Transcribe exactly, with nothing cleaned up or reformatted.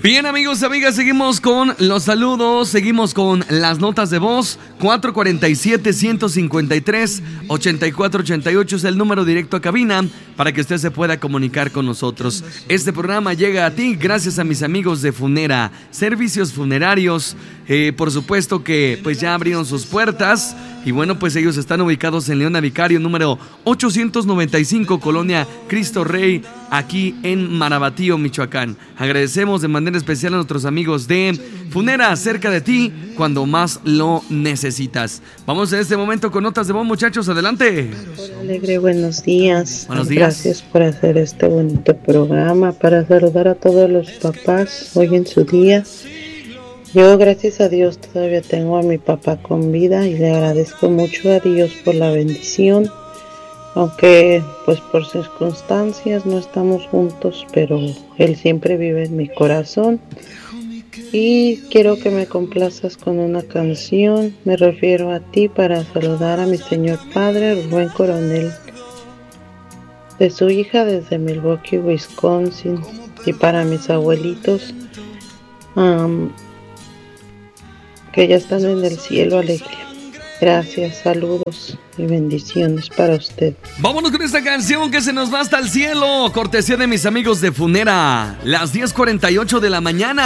Bien, amigos, amigas, seguimos con los saludos, seguimos con las notas de voz. Cuatro cuatro siete, uno cinco tres, ocho cuatro ocho ocho es el número directo a cabina para que usted se pueda comunicar con nosotros. Este programa llega a ti gracias a mis amigos de Funera, servicios funerarios. Eh, por supuesto que pues ya abrieron sus puertas. Y bueno, pues ellos están ubicados en Leona Vicario, número ochocientos noventa y cinco, Colonia Cristo Rey, aquí en Marabatío, Michoacán. Agradecemos de manera especial a nuestros amigos de Funera, cerca de ti, cuando más lo necesitas. Vamos en este momento con notas de voz, muchachos, adelante. Hola, Alegre, buenos días. Buenos días. Gracias por hacer este bonito programa, para saludar a todos los papás hoy en su día. Yo, gracias a Dios, todavía tengo a mi papá con vida y le agradezco mucho a Dios por la bendición, aunque pues por circunstancias no estamos juntos, pero Él siempre vive en mi corazón. Y quiero que me complazcas con una canción, me refiero a ti, para saludar a mi señor padre, Rubén Coronel, de su hija desde Milwaukee, Wisconsin, y para mis abuelitos, um, que ya están en el cielo, Alegría. Gracias, saludos y bendiciones para usted. Vámonos con esta canción que se nos va hasta el cielo, cortesía de mis amigos de Funera, las diez cuarenta y ocho de la mañana.